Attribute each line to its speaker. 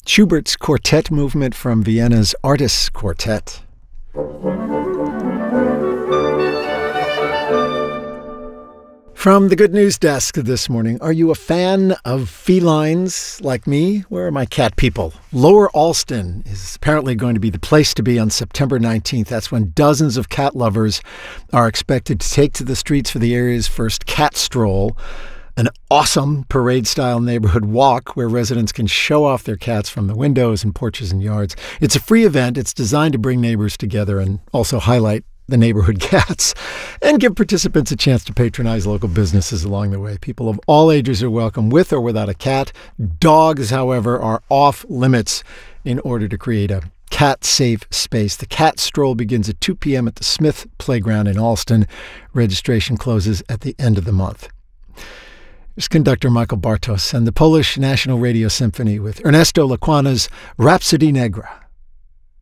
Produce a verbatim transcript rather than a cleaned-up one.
Speaker 1: Schubert's quartet movement from Vienna's Artists Quartet. From the Good News Desk this morning, are you a fan of felines like me? Where are my cat people? Lower Alston is apparently going to be the place to be on September nineteenth. That's when dozens of cat lovers are expected to take to the streets for the area's first cat stroll, an awesome parade-style neighborhood walk where residents can show off their cats from the windows and porches and yards. It's a free event. It's designed to bring neighbors together and also highlight the neighborhood cats and give participants a chance to patronize local businesses along the way. People of all ages are welcome with or without a cat. Dogs, however, are off limits in order to create a cat-safe space. The cat stroll begins at two p.m. at the Smith Playground in Alston. Registration closes at the end of the month. Here's conductor Michael Bartos and the Polish National Radio Symphony with Ernesto Lecuana's Rhapsody Negra.